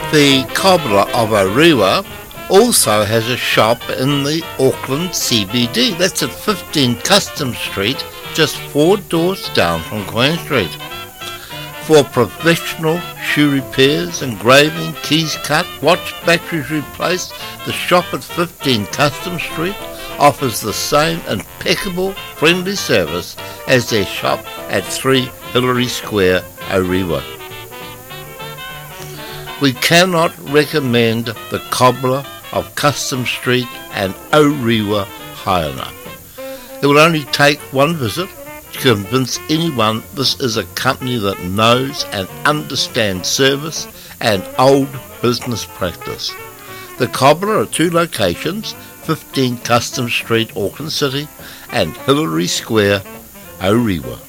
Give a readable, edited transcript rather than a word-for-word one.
The Cobbler of Orewa also has a shop in the Auckland CBD. That's at 15 Customs Street, just 4 doors down from Queen Street. For professional shoe repairs, engraving, keys cut, watch batteries replaced, the shop at 15 Customs Street offers the same impeccable, friendly service as their shop at 3 Hillary Square, Orewa. We cannot recommend the Cobbler of Customs Street and Orewa high enough. It will only take one visit to convince anyone this is a company that knows and understands service and old business practice. The Cobbler are 2 locations, 15 Customs Street, Auckland City, and Hillary Square, Orewa.